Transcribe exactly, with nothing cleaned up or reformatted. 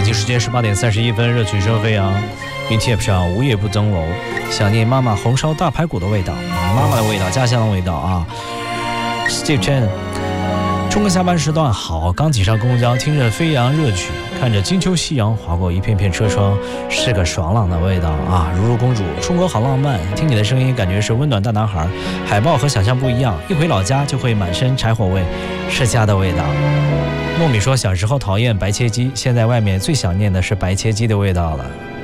京时间十八点三十一分，热曲声飞扬，云贴不上，无夜不登楼。想念妈妈红烧大排骨的味道，妈妈的味道，家乡的味道啊。Steve Chen， 冲个下班时段好，刚挤上公交，听着飞扬热曲，看着金秋夕阳划过一片片车窗，是个爽朗的味道啊！如如公主，出国好浪漫，听你的声音，感觉是温暖大男孩。海报和想象不一样，一回老家就会满身柴火味，是家的味道。糯米说，小时候讨厌白切鸡，现在外面最想念的是白切鸡的味道了。